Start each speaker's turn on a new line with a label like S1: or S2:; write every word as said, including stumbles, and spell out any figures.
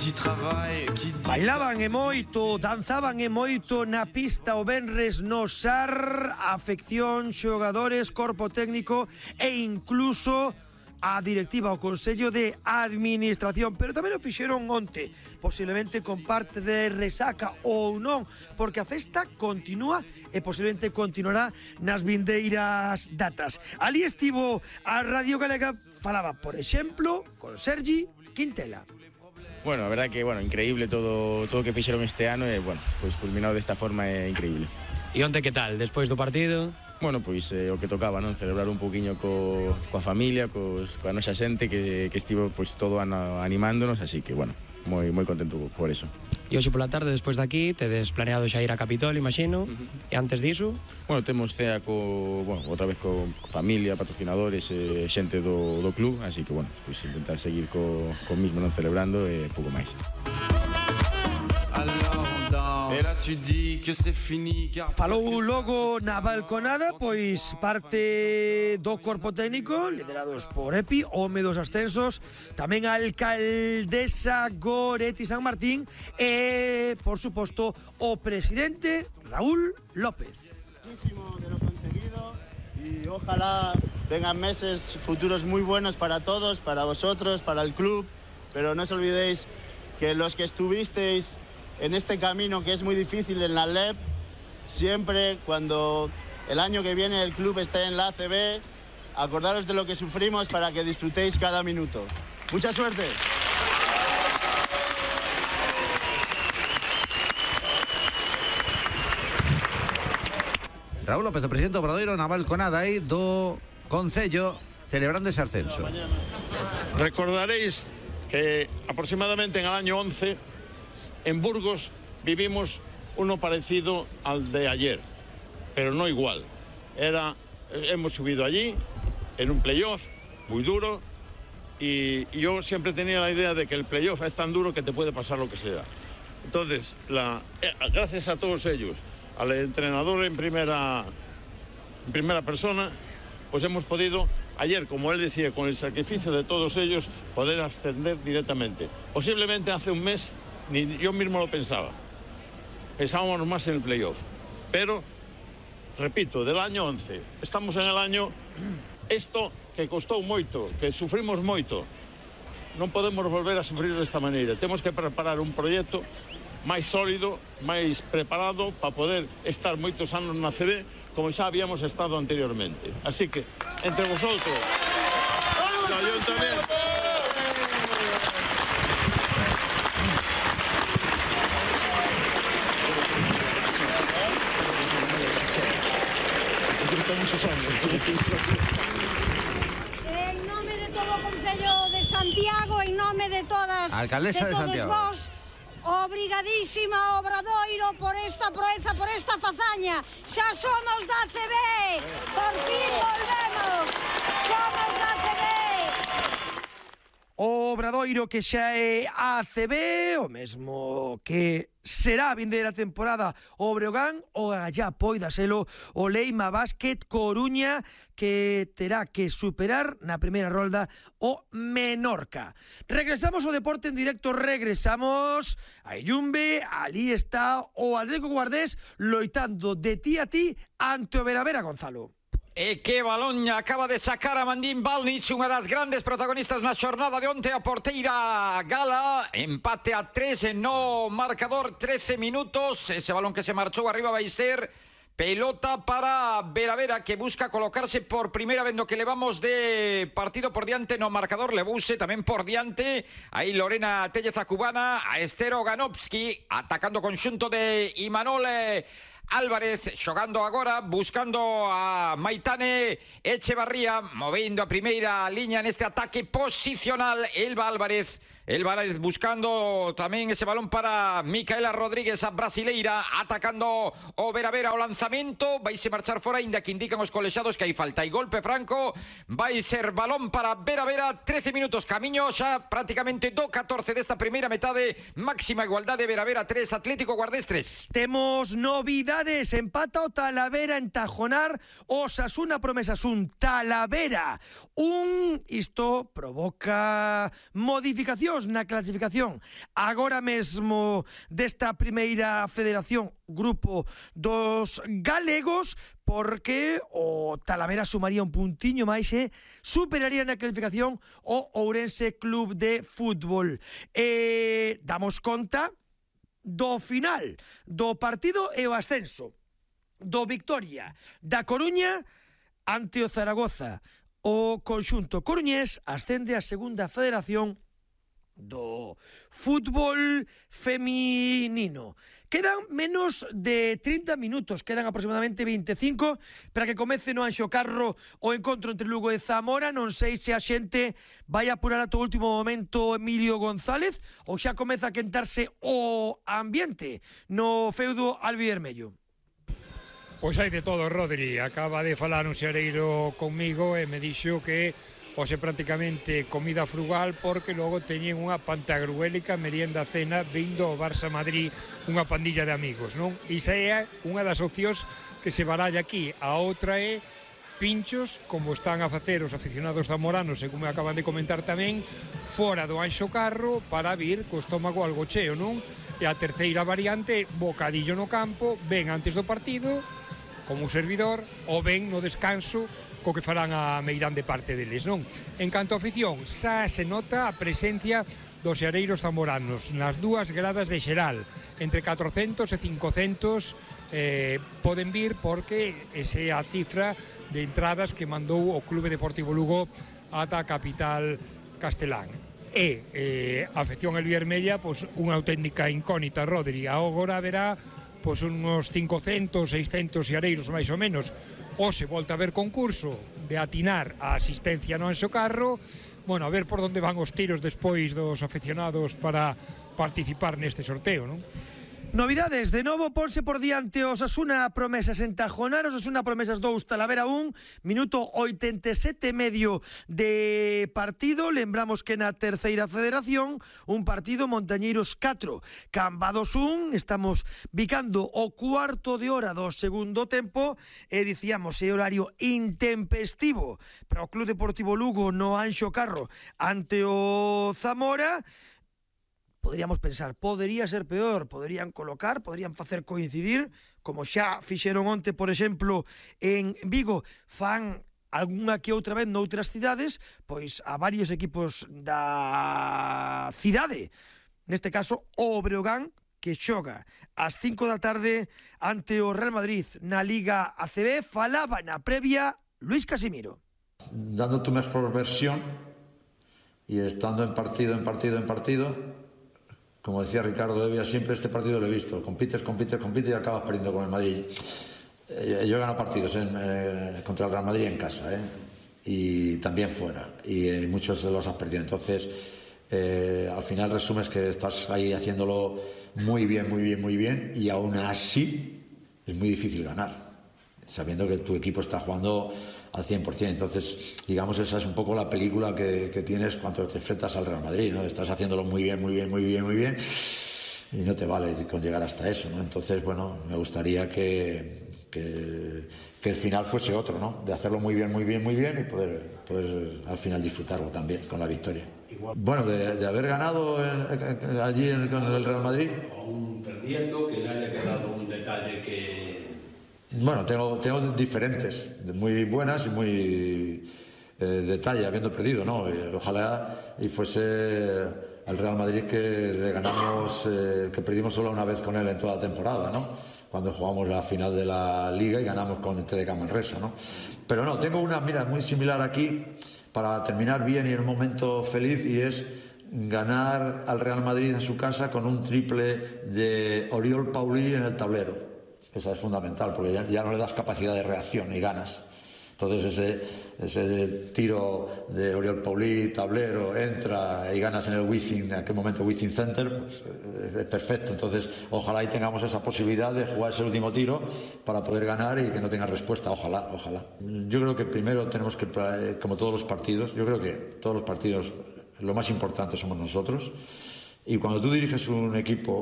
S1: Bailaban e moito, danzaban e moito na pista o venres no Sar, afección, xogadores, corpo técnico e incluso a directiva, o Consello de Administración, pero tamén o fixeron onte, posiblemente con parte de resaca ou non, porque a festa continúa e posiblemente continuará nas vindeiras datas. Ali estivo a Radio Galega, falaba, por exemplo, con Sergi Quintela.
S2: Bueno, a verdad que, bueno, increíble todo todo que fixeron este ano e, bueno, pois culminado desta forma é increíble.
S3: E onte que tal, despois do partido?
S2: Bueno, pois eh, o que tocaba, non? Celebrar un poquinho co, coa familia, cos, coa nosa xente que, que estivo pois todo ano animándonos, así que, bueno, moi moi contento por eso.
S3: E hoxe pola tarde, despois daqui, tedes planeado xa ir a Capitol, imagino, uh-huh. E antes diso?
S2: Bueno, temos cea co, bueno, outra vez co familia, patrocinadores e eh, xente do, do club, así que, bueno, pois intentar seguir co, co mismo, non, celebrando e eh, pouco máis.
S1: Falou logo na balconada, pois parte do corpo técnico liderados por Epi, home dos ascensos, tamén a alcaldesa Goretti San Martín e, por suposto, o presidente Raúl López.
S4: Muchísimo de lo conseguido y ojalá vengan meses futuros muy buenos para todos, para vosotros, para el club, pero no os olvidéis que los que estuvisteis en este camino que es muy difícil en la L E P, siempre cuando el año que viene el club esté en la A C B, acordaros de lo que sufrimos para que disfrutéis cada minuto. ¡Mucha suerte!
S5: Raúl López, o presidente Obradoiro, na balconada aí do Concello, celebrando ese ascenso.
S6: Recordaréis que aproximadamente en el año once en Burgos vivimos uno parecido al de ayer, pero no igual. Era, hemos subido allí en un playoff muy duro y, y yo siempre tenía la idea de que el playoff es tan duro que te puede pasar lo que sea. Entonces, la, eh, gracias a todos ellos, al entrenador en primera, en primera persona, pues hemos podido, ayer, como él decía, con el sacrificio de todos ellos, poder ascender directamente. Posiblemente hace un mes ni yo mismo lo pensaba. Pensábamos más en el playoff. Pero, repito, del año once, estamos en el año, esto que costou moito, que sufrimos moito, non podemos volver a sufrir desta maneira. Temos que preparar un proxecto máis sólido, máis preparado para poder estar moitos anos na C B como xa habíamos estado anteriormente. Así que, entre vosotros, o Ayuntamiento,
S7: en nome de todo o Concello de Santiago, en nome de todas
S5: Alcaldesa
S7: de
S5: de
S7: todos
S5: Santiago,
S7: vos, obrigadísima Obradoiro por esta proeza, por esta fazaña. Xa somos da C B, por fin volvemos, somos da C B.
S1: O Obradoiro que xa é a C B, o mesmo que será a vindeira temporada o Breogán, o allá poida selo o Leima Basket Coruña, que terá que superar na primeira rolda o Menorca. Regresamos ao deporte en directo, regresamos a Illumbe, ali está o Atlético Guardés loitando de ti a ti ante o Veravera, Gonzalo.
S8: E que balón acaba de sacar a Mandín Balnic, unha das grandes protagonistas na xornada de onte, a porteira Gala. Empate a tres no marcador, trece minutos. Ese balón que se marchou arriba vai ser pelota para Veravera, que busca colocarse por primeira vez no que levamos de partido por diante no marcador. Levouse tamén por diante. Aí Lorena Telleza cubana, a Esther Oganovsky atacando conxunto de Imanol Álvarez, xogando agora, buscando a Maitane Echevarría, movendo a primeira liña neste ataque posicional. Elba Álvarez, Elba Álvarez buscando tamén ese balón para Micaela Rodríguez, a brasileira, atacando o Veravera. O lanzamento vai se marchar fora, ainda que indican os colexados que hai falta. E golpe franco, vai ser balón para Veravera. trece minutos, camiño xa prácticamente do catorce desta primeira metade. Máxima igualdade, Veravera tres, Atlético Guardés tres.
S1: Temos novidade Novidades, empata o Talavera en Tajonar, Osasuna promesas un Talavera un, isto provoca modificacións na clasificación agora mesmo desta primeira federación grupo dos galegos, porque o Talavera sumaría un puntiño máis e superaría na clasificación o Ourense Club de Fútbol. E damos conta do final do partido e o ascenso do Victoria da Coruña ante o Zaragoza. O conxunto coruñés ascende a segunda federación do fútbol feminino. Quedan menos de trinta minutos, quedan aproximadamente veinticinco para que comece no Anxo Carro o encontro entre Lugo e Zamora. Non sei se a xente vai apurar ata o último momento Emilio González ou xa comeza a quentarse o ambiente no feudo albivermello.
S9: Pois hai de todo, Rodri. Acaba de falar un xereiro conmigo e me dixo que hoxe prácticamente comida frugal porque logo teñen unha pantagruélica merienda cena vindo ao Barça Madrid unha pandilla de amigos, non? Isa é unha das opcións que se baralla aquí. A outra é pinchos, como están a facer os aficionados zamoranos, según me acaban de comentar tamén, fora do Anxo Carro para vir co estómago algo cheo, non? E a terceira variante, bocadillo no campo, ben antes do partido, como un servidor, ou ben no descanso, co que farán a meirande parte deles, non? En canto a afición, xa se nota a presencia dos xareiros zamoranos nas dúas gradas de xeral, entre catrocentos e cincocentos eh, poden vir porque esa é a cifra de entradas que mandou o Clube Deportivo Lugo ata a capital castelán. E eh, a afección albivermella, pois, unha auténtica incógnita, Rodri. Agora verá pois, uns cincocentos, seiscentos xareiros máis ou menos. Hoxe volta a haber concurso de atinar a asistencia no Anxo Carro. Bueno, a ver por onde van os tiros despois dos aficionados para participar neste sorteo, non?
S1: Novidades, de novo ponse por diante Osasuna promesas en Tajonar, Osasuna promesas dous, Talavera un, minuto oitenta e sete e medio de partido. Lembramos que na terceira federación un partido Montañeiros catro, Cambados un. Estamos bicando o cuarto de hora do segundo tempo e dicíamos é horario intempestivo para o Club Deportivo Lugo no Anxo Carro ante o Zamora. Poderíamos pensar, podería ser peor, poderían colocar, poderían facer coincidir, como xa fixeron onte, por exemplo, en Vigo, fan algunha que outra vez noutras cidades, pois a varios equipos da cidade. Neste caso, o Breogán, que xoga ás cinco da tarde ante o Real Madrid na Liga A C B. Falaba na previa Luis Casimiro.
S10: Dando tu mejor versión y estando en partido, en partido, en partido, como decía Ricardo Evia, siempre este partido lo he visto. Compites, compites, compites y acabas perdiendo con el Madrid. Eh, yo he ganado partidos en, eh, contra el Real Madrid en casa, eh, y también fuera. Y eh, muchos de los has perdido. Entonces, eh, al final resumes que estás ahí haciéndolo muy bien, muy bien, muy bien. Y aún así es muy difícil ganar, sabiendo que tu equipo está jugando al cien por cien. Entonces, digamos, esa es un poco la película que, que tienes cuando te enfrentas al Real Madrid, ¿no? Estás haciéndolo muy bien, muy bien, muy bien, muy bien, y no te vale con llegar hasta eso, ¿no? Entonces, bueno, me gustaría que, que, que el final fuese otro, ¿no? De hacerlo muy bien, muy bien, muy bien y poder, poder al final disfrutarlo también con la victoria. Bueno, de, de haber ganado en, en, allí en, con el Real Madrid.
S11: Aún perdiendo, que se haya quedado un detalle que...
S10: Bueno, tengo, tengo diferentes, muy buenas y muy eh, detalle, habiendo perdido, ¿no? Eh, ojalá y fuese al Real Madrid que le ganamos, eh, que perdimos solo una vez con él en toda la temporada, ¿no? Cuando jugamos la final de la Liga y ganamos con el T D K Manresa, ¿no? Pero no, tengo una, mira, muy similar aquí para terminar bien y en un momento feliz, y es ganar al Real Madrid en su casa con un triple de Oriol Paulí en el tablero. Esa es fundamental, porque ya, ya no le das capacidad de reacción y ganas. Entonces ese, ese tiro de Oriol Paulí, tablero, entra y ganas en el Wizzing, en aquel momento Wizzing Center, pues, es perfecto. Entonces ojalá y tengamos esa posibilidad de jugar ese último tiro para poder ganar y que no tenga respuesta. Ojalá, ojalá. Yo creo que primero tenemos que, como todos los partidos, yo creo que todos los partidos lo más importante somos nosotros. Y cuando tú diriges un equipo